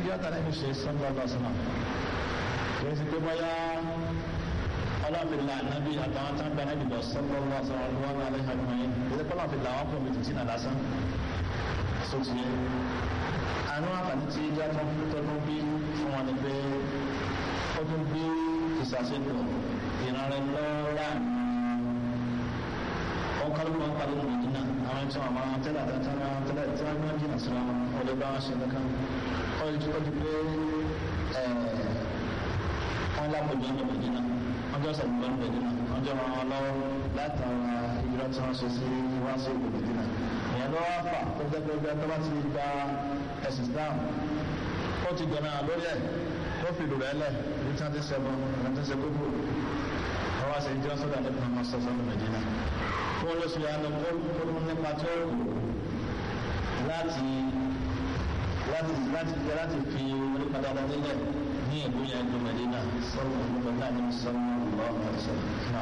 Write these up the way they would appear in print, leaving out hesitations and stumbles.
ìjọ tàbí mi ṣe sallallahu alaihi wasallam kìí ṣe pé bóyá ọlọ́ọ̀fìlà nàbí àtàwọn tán gba nàbí lọ sallallahu alaihi wasallam kìí ṣe ọlọ́ọ̀fìlà wọn kún mi tìtì náà lásán sóti yẹ àwọn àǹfààní tí ìjọ tó bí fún wọn ni pé ó tún bí ìsàsètò ìrànlẹ́ lọ́ọ́rà wọn kálukú wọn parí lórí dínà àwọn tí wọn máa tẹ́lẹ̀ tẹ́lẹ̀ tí wọn máa jìnnà síra wọn ọdẹ bá wọn ṣe nìkan ó di pé wọn lápòjọ ní Mẹdínà wọn jọ sàgbọn ní Mẹdínà wọn jọ wọn lọ́wọ́ látara ìjọ tí wọn ṣe sí wọn sí ìlú Mẹdínà ìyẹn lọ́wọ́ fà tó dẹ́gbẹ́gbẹ́ tó bá ti gba ẹ̀sìn Islam ó ti gbọ̀nà lórí ẹ̀ tó fi lù rẹ̀ lẹ̀ ní tí wọn ti sẹ́gun wọn ti sẹ́gun kúrò wọn wá sí ìjọ sọ́dọ̀ àdébùnà máa sọ́sọ́ ní Mẹdínà wọ́n lọ sí àná kó nípa tó láti fi orí padà nílẹ̀ ní ìlú yẹn ní Mẹdínà sọ́wọ́n ìlú náà ní sọ́wọ́n ìlú ọ̀hún ọ̀sẹ̀ náà.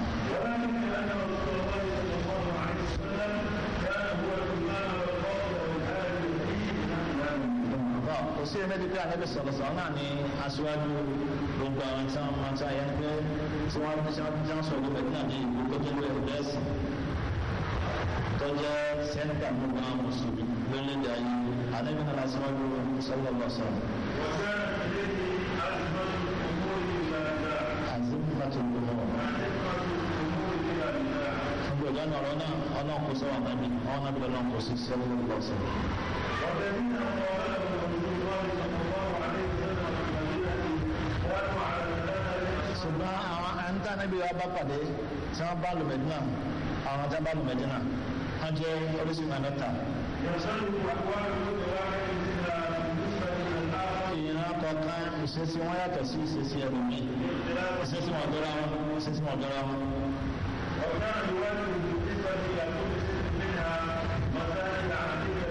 kò sí ẹ̀mẹ́dì pé ànábì sọ̀rọ̀ sọ̀rọ̀ náà ní aṣíwájú gbogbo àwọn tí wọ́n máa ń ta yẹn pé tí wọ́n ń sọ̀rọ̀ gbogbo Mẹdínà ní ìlú tó tó lórí ẹ̀rọ ẹ̀sìn tọ́jọ́ sẹ́ńtà gbogbo àwọn mùsùlùmí lórílẹ̀-èdè ayé ànábì náà lásìwájú sọ́lọ́ lọ́sọ̀. àzífàtò gbogbo gbogbo ìdáná ọ̀rọ̀ náà ọlọ́run kò sọ́wọ́ ànábì ọ̀hún náà bí ọlọ́run kò sí sọ́lọ́ lọ́sọ̀. ṣùgbọ́n àwọn àǹtá níbi wa bá pàdé tí wọ́n bá lù Mẹdínà àwọn tí wọ́n bá lù Mẹdínà wọ́n jẹ́ oríṣi mẹ́ta. ìran kọ̀ọ̀kan ìṣesí wọn yàtọ̀ sí ìṣesí ẹlòmíì ìṣesí wọn dọ́ra wọn ìṣesí wọn dọ́ra wọn. ọ̀gá ìwádìí nípa ti àkókò nínú مسائل عديدة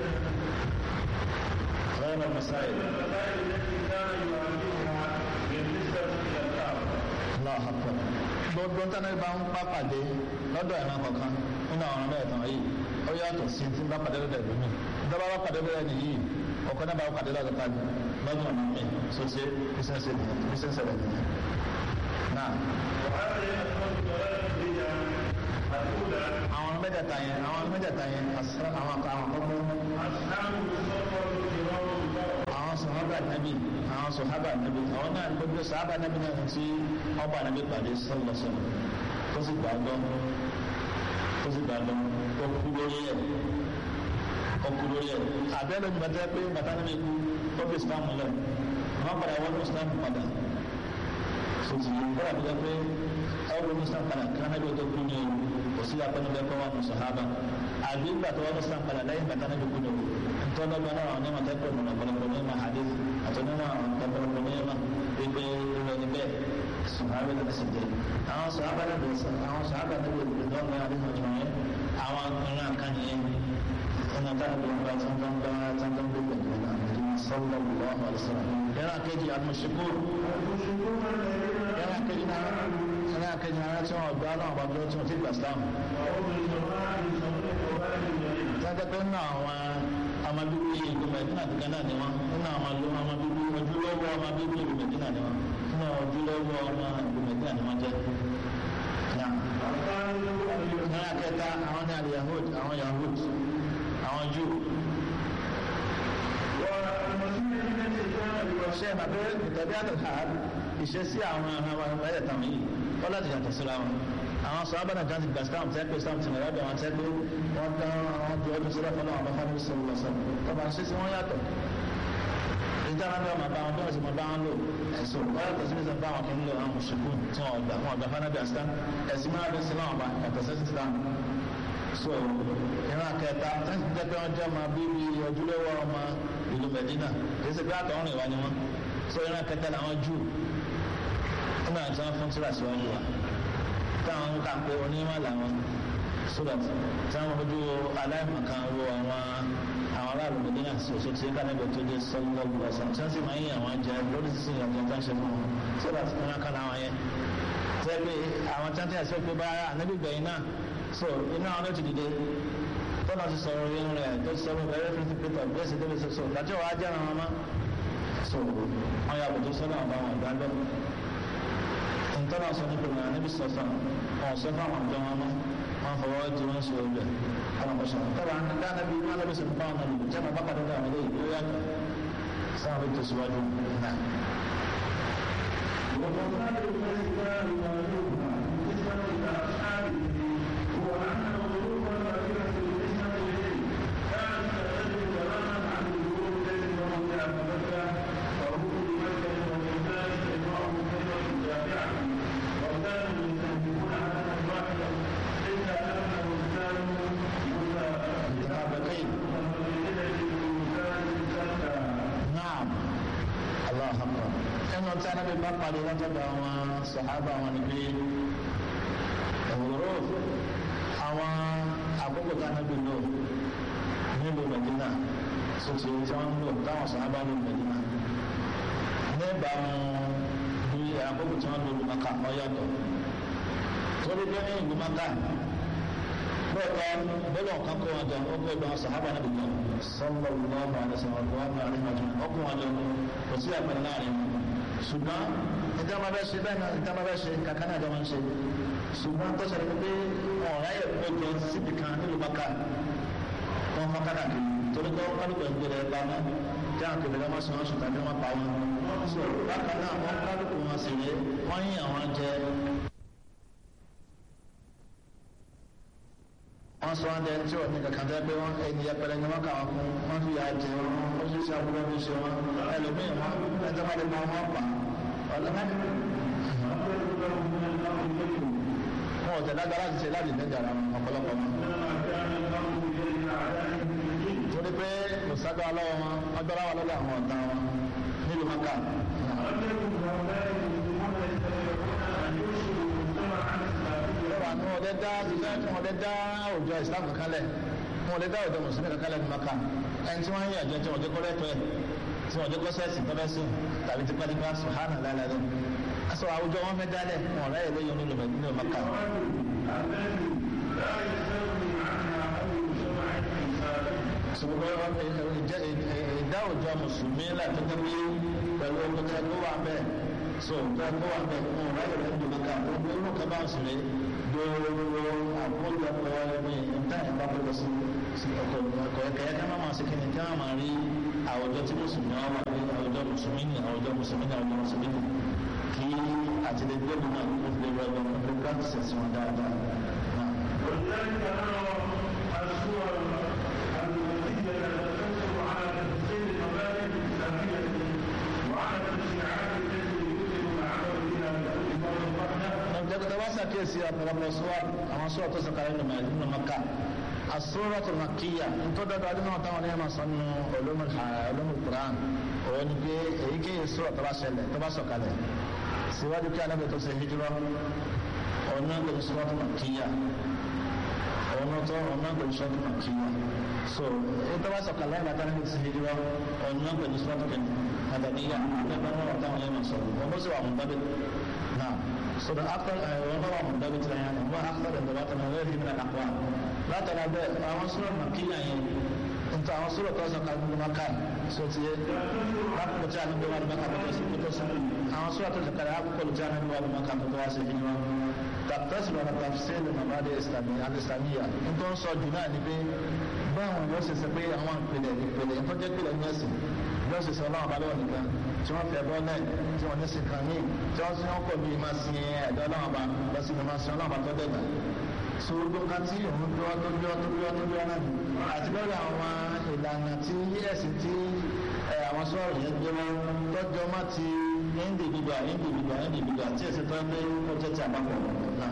غير المسائل التي كان يواجهها بالنسبة إلى الكعبة. الله أكبر. gbogbo ń tánà bá ń bá pàdé lọ́dọ̀ ẹ̀ràn kọ̀ọ̀kan nínú àwọn ọ̀rọ̀ ẹ̀tàn yìí ó yàtọ̀ sí ti bá pàdé lọ́dọ̀ ẹ̀gbẹ́ mi ìjọba bá pàdé lọ́dọ̀ ẹ̀yìn yìí ọ̀kan náà bá pàdé lọ́dọ̀ tàbí lọ́dọ̀ ọ̀nà mi tó ṣe bísẹ̀nsẹ̀ rẹ̀ nìyẹn. náà àwọn mẹ́tẹ̀ẹ̀ta yẹn àwọn sọ̀hábà nàbì àwọn sọ̀hábà nàbì àwọn náà gbogbo sọ̀hábà nàbì náà ti ọba nàbì pàdé sọ̀lọ̀sọ̀lọ̀ tó sì gbàgbọ́ ó kú lórí ẹ̀ àbẹ́lẹ̀ ní bàtà pé bàtà nàbì kú ó fi Islam lẹ̀ wọ́n padà wọ́n ní Islam padà sotí kọ́ra bí wọ́n pé ẹ̀rọ ní Islam padà kí nàbì tó kú ní o sí apẹ́nu bẹ́ẹ̀ kọ́ wọn ní sọ̀hábà àbí gbàtọ́ wọn ní Islam padà lẹ́yìn bàtà nàbì kú ní o ntọ́lọ́gbọ́n náà àwọn onímọ̀ tẹ́kọ̀ọ́ nínú ọ̀pọ̀lọpọ̀ ní ma hadith àtọ́nímọ̀ àwọn ọ̀pọ̀lọpọ̀ ní ma gbégbé ìrọ̀lẹ́ bẹ́ẹ̀ sọ̀hábà ní ẹsẹ̀ jẹ́ àwọn sọ̀hábà ní ẹsẹ̀ àwọn sọ̀hábà ní ẹsẹ̀ lọ́gbọ̀n àdéhùn ọ̀tún yẹn àwọn ìran kan yẹn ọ̀nà táàbí ọ̀gá tàǹtàn gbogbo ìgbà sallallahu alaihi wasallam yàrá kejì àmọ̀ṣekú yàrá kejì náà tí wọ́n gbá náà wọ́n tí wọ́n ti gbà Islam tẹ́tẹ́ pé nínú àwọn amabibu ìlú Mẹdínà ti gánà ni wọn nínú àwọn amabibu ojúlówó amabibu ìlú Mẹdínà ni wọn nínú ojúlówó ọmọ ìlú Mẹdínà ni wọn jẹ. ní akẹta àwọn ní àlè Yahud àwọn Júù. ṣe é màbẹ́ ìtẹ̀bí àtẹ̀ká ìṣesí àwọn ẹ̀yẹ̀tà yìí ó láti yàtọ̀ síra wọn. àwọn sọ abẹ́nà kan ti gba stamp tẹ́ pé stamp ti nà lọ́dọ̀ àwọn tẹ́ pé wọ́n dán àwọn ju ọdún sílẹ̀ fọlọ́ àwọn afárí sọ̀rọ̀ lọ́sọ̀ tọ́ba ṣe sí wọ́n yàtọ̀ ìjọba bí wọ́n máa bá wọn bí wọ́n sì máa bá wọn lò ẹ̀sùn wọ́n yàtọ̀ sí nígbà bá wọn kì í lò àwọn mùsùlùmí tí wọ́n gbà fanabi àṣà ẹ̀sìn máa bẹ sí náà bá yàtọ̀ sí islam so ìran kẹta tẹ́sí jẹ́ pé wọ́n jẹ́ ọmọ bíbí ojúlówó ọmọ ìlú Mẹdínà kì í ṣe pé àtọ̀rìn wa ni wọ́n so ìran kẹta làwọn Júù nígbà tí wọ́n fún tíra síwájú wa táwọn ń kà pé onímọ̀ làwọn sódàt tí wọ́n fojú aláìmọ̀kan ro àwọn aráàlú Mẹdínà ṣoṣo tí ká níbi tó dé sọ́lọ́gbù ọ̀sán tí wọ́n sì máa ń yí àwọn jẹ lórí sísè ìyàtọ̀ tó ń ṣe fún wọn sódàt ìran kan láwọn yẹn tẹ́lẹ̀ àwọn tí wọ́n ti ẹ̀sẹ̀ pé bá anábìgbẹ̀yìn náà so iná àwọn ti dìde tọ́lá ti sọ̀rọ̀ irun rẹ̀ tó ti sọ̀rọ̀ bẹ̀rẹ̀ fún ti pétọ̀ bí ẹ̀sìn tó lè sọ̀rọ̀ lájọ́ wàá jẹ́ àwọn ọmọ so wọ́n yà bùtú sọ́dọ̀ àwọn àwọn ìdájọ́ ìtọ́nà sọ ní pẹ̀lú àníbi sọ̀sọ̀ ọ̀sẹ̀ fáwọn àjọ wọn mọ́ wọn fọwọ́ tí wọ́n ṣe ọgbẹ́ àwọn ọ̀sán tọ́ba dánábi wọn lọ́bẹ̀ sọ̀rọ̀ fáwọn nàbì jẹ́ mọ̀ bá padà dá àwọn eléyìí ó yàtọ̀ sáà ló tẹ̀síwájú náà. tí a náà bá parí látọ̀dọ̀ àwọn sàhábà wọn ni pé òwúrọ̀ àwọn àkókò tí a náà bí lò nílùú Mẹdínà tó ti tí wọ́n ń lò táwọn sàhábà lò Mẹdínà níbàámu bí àkókò tí wọ́n lò lùmọ́kà ọ̀yàtọ̀ torí pé ní ìlú Mákà lóòótọ́ bọ́lọ̀ kan kó wọn jọ ó kó ìgbà sàhábà náà bìkan sọ́nbọ̀ lọ́wọ́ àdìsàn ọ̀gbọ́n àmì àríwájú ọkùnrin wọn jọ kò sí àpẹẹrẹ láàrin ṣùgbọ́n ìjọba máa bẹ́ ṣe bẹ́ẹ̀ náà ìjọba máa bẹ́ ṣe kankan náà ìjọba ń ṣe ṣùgbọ́n tó ṣẹlẹ̀ pé ọ̀rá yẹ kó jọ síbi kan nílùú Mákà wọn fọ́n káàkiri torí pé kálukú ẹgbẹ̀rẹ̀ ẹ̀ka náà tí àwọn kẹfẹ́ lọ́mọ sí wọn ṣùgbọ́n tàbí wọn pa wọn so bákan náà wọn kálukú wọn sì ré wọn yín àwọn jẹ wọn sọ wọn dẹ tí wọn ní kankan tẹ pé wọn ẹni yẹpẹrẹ ni wọn kà wọn fún wọn fi yà jẹ wọn sì ṣe àbúrò ní ṣe wọn ẹlòmíì wọn ẹjọ máa lè mọ wọn pa ọlọmọdé wọn ò tẹ̀lé agbára ti ṣe láti dẹ́jà ara ọ̀pọ̀lọpọ̀ wọn. torí pé kò ságbá lọ́wọ́ wọn agbára wà lọ́dọ̀ àwọn ọ̀tá wọn nílùú Mákà. wọn lè dá òjò ìsìlámù kankanlẹ̀ wọn lè dá òjò mùsùlùmí kankanlẹ̀ ní Mákà ẹni tí wọ́n ń yàjẹ́ tí wọ́n jẹ́ kọ́lẹ́tọ̀ ẹ̀ tí wọ́n jẹ́ kọ́sẹ́ẹ̀sì tọ́lẹ́sì tàbí tipátipá sùhánà lálẹ́ aṣọ àwùjọ wọn fẹ́ dálẹ̀ wọn ọ̀rẹ́ ìlú yìí nínú Mákà. ṣùgbọ́n ìdá òjò mùsùlùmí láti tẹ́ pé pẹ̀lú ogun tẹ́ kó wà bẹ́ẹ̀ so tẹ́ kó wà bẹ́ẹ̀ wọn ọ̀rẹ́ ìlú nínú Mákà gbogbo inú kaba ń sèré dòwò àkójọpọ̀ ẹ̀mí ìta ìbá bọ̀ sí ọkọ̀ ẹ̀kẹ́ ká máa ṣe kíni ká máa rí àwùjọ tí mùsùlùmí wà pé àwùjọ mùsùlùmí ni àwùjọ mùsùlùmí ni àwùjọ mùsùlùmí ni kí àtìlẹ́gbẹ́ mi náà kó fi lè rọ ẹgbẹ́ wọn pé practice ẹ̀sìn wọn dáadáa. kíyèsí ọ̀pọ̀lọpọ̀ sọ́wọ́ àwọn sọ́wọ́ tó sọ̀kalẹ̀ nínú Mákà as-suratul makkiyya nítorí dáadáa nínú àwọn táwọn onímọ̀ sọ nínú ulumul Qur'an òun ni pé èyíkéyìí sọ́wọ́ tó bá ṣẹlẹ̀ tó bá sọ̀kalẹ̀ síwájú kí anábẹ́ tó ṣe hijira ọ̀nà pẹ̀lú suratul makkiyya ọ̀nà pẹ̀lú suratul makkiyya so èyí tó bá sọ̀kalẹ̀ ìgbà táwọn ẹni ṣe hijira ọ̀nà pẹ̀lú suratul madaniyya nígbà wọn táwọn ẹni sọ wọn bó sì wà mùdábẹ́ náà so the after وضع مدبت يعني هو أكثر الضباط من غيره من الأقوال لا ترى عنصر مكية يعني أنت عنصر توصل من مكان سوتي أقول جانا دوار مكان توصل عنصر توصل أقول جانا دوار مكان توصل هنا تقتصر على تفسير المبادئ الإسلامية أنت عنصر جنان نبي báwọn yóò ṣe ṣe pé àwọn ìpìlẹ̀ tó jẹ́ pìlẹ̀ mẹ́sìn yóò ṣe ṣe ọlọ́run abalẹ̀ wọn nìkan tí wọ́n fi ẹ̀bọ́ náà tí wọ́n ní sìnkàn míì tí wọ́n sì ń kọ̀ bí máa sin ẹ̀dọ́ ọlọ́run ọba lọ sí máa sin ọlọ́run ọba tó dẹ̀gbà. sòwòdó ká tí òun bí wọ́n tó bí wọ́n tó bí wọ́n tó bí wọ́n náà ni àti lórí àwọn ìlànà tí ẹ̀sìn tí àwọn sọ́ọ̀rọ̀ yẹn gbé wọn tọ́jọ́ má ti individual tí ẹ̀sìn tó ń gbé ó jẹ́ ti àpapọ̀ náà.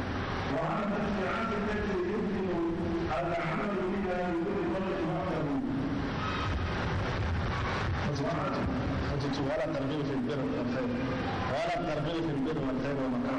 ولا ترغيب في البر والخير ولا ترغيب في البر والخير ومكان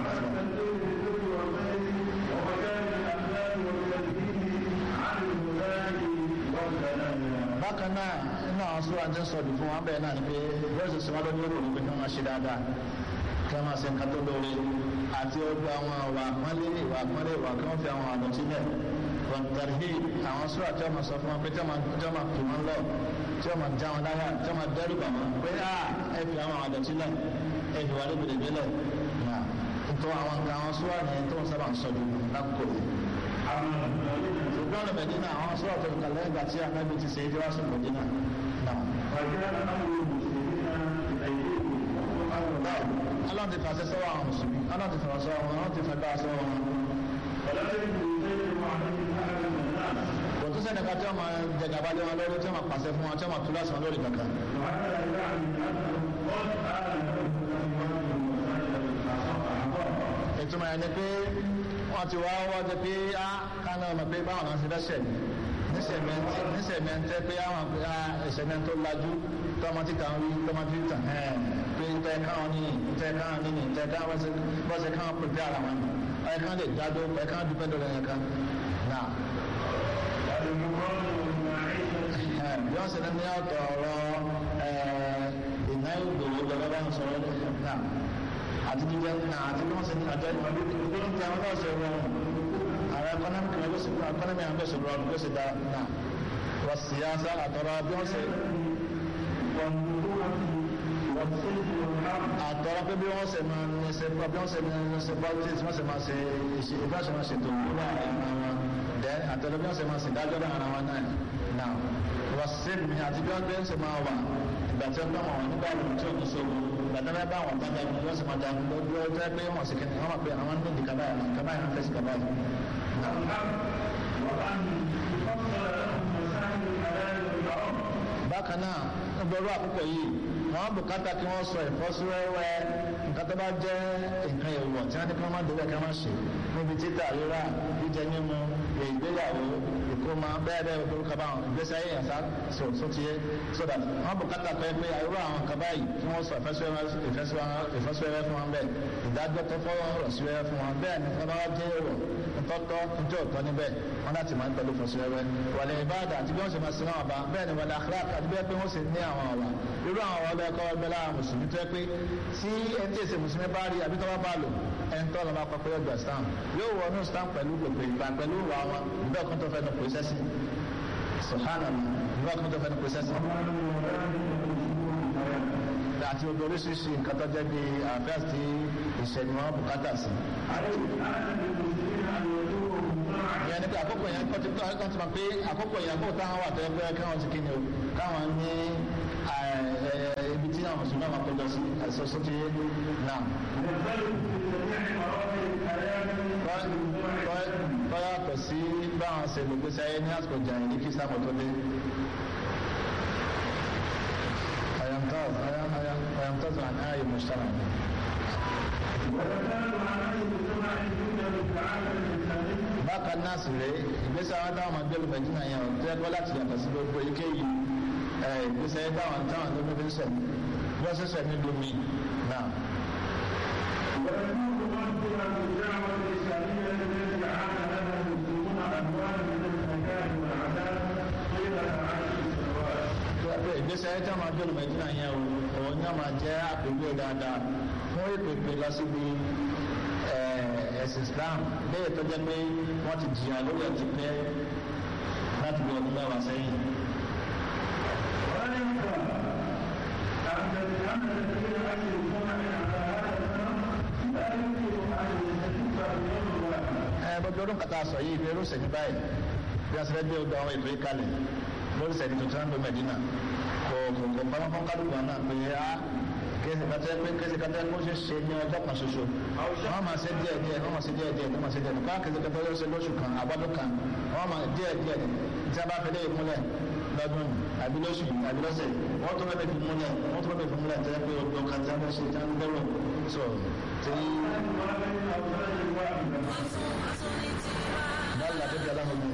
bákan náà inú àwọn sọ́wọ́ àti sọ̀dù fún wọn bẹ́ẹ̀ náà ni pé bẹ́ẹ̀sì sọ́wọ́ ló lóró ní pé kí wọ́n ṣe dáadáa kí wọ́n máa ṣe nǹkan tó lóore àti ọgbà àwọn ìwà àpọ́nlé ìwà kí wọ́n fi àwọn àdọ̀tí bẹ́ẹ̀ wọ̀ntàrí àwọn sọ́ra tí wọ́n máa sọ fún wọn pé tí wọ́n máa pè wọ́n lọ tí wọ́n máa já wọn láyà tí wọ́n máa dẹ́rù bà wọ́n pé ẹ fi àwọn àdọ̀tí lẹ̀ ẹ fi wà lébèdèbè lẹ̀ nítorí àwọn nǹkan àwọn sọ́ra ni tó ń sábà ń sọ jù lákòókò yìí. ṣùgbọ́n ọ̀nà Mẹ̀dínà àwọn sọ́ra tó kà lẹ́yìn ìgbà tí Ànábì ti ṣe é tí wọ́n sùn Mẹ̀dínà náà. Allah ti fàṣẹ sọ́wọ́ àwọn mùsùlùmí Allah ti fàṣẹ sọ́wọ́ wọn Allah ti fàṣẹ sọ́wọ́ wọn. kò tún sẹ́ni kan tí wọ́n máa jẹ gàba lé wọn lórí tí wọ́n máa pàṣẹ fún wọn tí wọ́n máa túlá sàn lórí kankan. ìtumọ̀ yẹn ni pé wọ́n ti wá wọ́n ti pé kánà ọmọ pé báwọn náà ti dẹ́sẹ̀ nísẹ̀mẹ́ntẹ́ pé àwọn ìṣẹ̀mẹ́ tó lajú tọmọ títà ń rí tọmọ títà pé ń tẹ́ káwọn ní tẹ́ káwọn ní tẹ́ káwọn bọ́sẹ̀ káwọn pèpè ara wọn ẹ̀ káwọn lè dádó ẹ̀ káwọn dúpẹ́ dọ̀rọ̀ yẹn kan náà. bí wọ́n ṣe ní ọ̀tọ̀ ọ̀rọ̀ ìnáwó gbòòrò lọ́wọ́ bá ń sọ̀rọ̀ náà àti jíjẹ náà àti bí wọ́n ṣe ní àjọ ìgbà wọn náà ṣe rọrùn àwọn ẹkọ́nọ́mì ló sì àwọn bẹ́ẹ̀ ṣe rọrùn ló sì dára náà wọ́n sì yá sá àtọ̀rọ̀ bí wọ́n ṣe àtọ̀rọ̀ pé bí wọ́n ṣe máa ń ṣe bí wọ́n ṣe máa ń ṣe politics wọ́n ṣe máa ṣe ìṣe bí wọ́n ṣe máa ṣe tó wúlò ara wọn dẹ́ àtọ̀rọ̀ bí wọ́n ṣe máa ṣe dájọ́ ara wọn náà wọ́n sì mi àti bí wọ́n ṣe máa wà ìgbà tí wọ́n bá wọn nígbà tí wọ́n sọ gbàdámẹ bá wọn dájà bí wọ́n sì máa dá lójú ọjọ́ pé wọ́n sì kẹ́ni wọ́n máa pe àwọn ní ìdíkà báyìí kábàáyì náà fẹ́sì kábàáyì. bákan náà gbọ́dọ̀ àkókò yìí wọ́n bùkátà kí wọ́n sọ ìfọ́síwẹ́wẹ́ nǹkan tó bá jẹ́ nǹkan èèwọ̀ tí wọ́n ní kí wọ́n má débẹ̀ kí wọ́n ṣe níbi títà rírà jíjẹ mímu ìgbéyàwó ìkómọ bẹ́ẹ̀ bẹ́ẹ̀ orúkọ báwọn ìgbésẹ̀ ayé yàtá sótìyé sódà wọ́n bùkátà pé irú àwọn nǹkan báyìí kí wọ́n sọ ìfọ́síwẹ́wẹ́ fún wọn bẹ́ẹ̀ ìdájọ́ tó fọ́rọ̀ síwẹ́wẹ́ fún wọn bẹ́ẹ̀ ni wọ́n bá wá jẹ́ èrò ntọ́tọ́ njẹ́ òtọ́ níbẹ̀ wọ́n láti máa ń pẹ̀lú ìfọ́síwẹ́wẹ́ wàlẹ̀ ìbáàdà àti bí wọ́n ṣe máa sin àwọn ọba bẹ́ẹ̀ ni wàlẹ̀ akhlaq àti bẹ́ẹ̀ pé wọ́n ṣe ní àwọn ọ̀wà irú àwọn ọ̀wà bẹ́ẹ̀ kọ́ ọbẹ̀ lára mùsùlùmí tó yẹ pé tí ẹni tí èsè mùsùlùmí bá rí àbí tó bá lò ẹni tó lọ́ba kọ́ pé ó gbà stamp yóò wọ inú stamp pẹ̀lú gbogbo ìgbà pẹ̀lú ìwà wọn ìgbà kan tó fẹ́ nu pòṣẹ́sì subhanallah ìgbà kan tó fẹ́ nu pòṣẹ́sì àti odò oríṣiríṣi nǹkan tó jẹ́ bí àfẹ́s tí ìṣẹ̀lẹ̀ wọn bùkátà sí. ìyẹn ni pé àkókò yẹn kọ́ ti mọ̀ pé àkókò yẹn kó táwọn wà tẹ́lẹ̀ pé káwọn ti kíni o káwọn ní ibi tí àwọn mùsùlùmí máa kọjọ sí àìsọsọ ti yé náà. tọ́yàtọ̀ sí báwọn ṣe lè gbèsè ayé ní àsìkò jà ní kí sábà tó dé. ويمتاز عن آية المجتمع. bákan náà sì rèé ìgbésẹ̀ àwọn táwọn máa gbẹ́lú Mẹdínà yẹn ọ̀ tó ẹgbẹ́ láti yàtọ̀ sí gbogbo èyíkéyìí ìgbésẹ̀ táwọn tó fi ń sẹ̀mí bí wọ́n ṣe sẹ̀mí lómi náà. ìgbésẹ̀ ayé tí a máa gbé Mẹdínà yẹn o òun ní a máa jẹ́ àpèjúwe dáadáa fún ìpèpè lọ síbi ẹ̀sìn Islam léyìí tó jẹ́ pé wọ́n ti jìyà lórí ẹ̀jẹ̀ pé láti bí ọdún mẹ́wàá sẹ́yìn. gbogbo ọdún kàtà sọ yìí ìgbéró sẹ́yìn báyìí bí a ṣe fẹ́ gbé ọdún àwọn ètò ìkàlẹ̀ lórí sẹ́yìn tuntun náà ló Mẹdínà kò pamọ́ kálukú náà pé kéèsì kátẹ́ kó ṣe ní ọjọ́ kan ṣoṣo wọ́n máa ṣe díẹ̀ díẹ̀ wọ́n máa ṣe díẹ̀ díẹ̀ wọ́n máa ṣe díẹ̀ nípa kéèsì kátẹ́ yóò ṣe lóṣù kan àbọ̀dún kan wọ́n máa díẹ̀ díẹ̀ tí a bá fi léyìn múlẹ̀ lọ́dún àbí lóṣù àbí lọ́sẹ̀ wọ́n tó bẹ́ẹ̀ fi múlẹ̀ tẹ́lẹ̀ pé odò kan tí a bá ṣe tí a ń gbẹ́rù so tí. báyìí